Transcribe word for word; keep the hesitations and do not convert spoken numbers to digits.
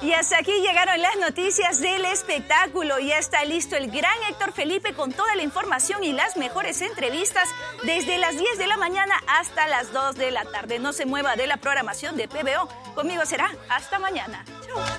Y hasta aquí llegaron las noticias del espectáculo. Ya está listo el gran Héctor Felipe con toda la información y las mejores entrevistas desde las diez de la mañana hasta las dos de la tarde. No se mueva de la programación de P B O. Conmigo será hasta mañana. Chau.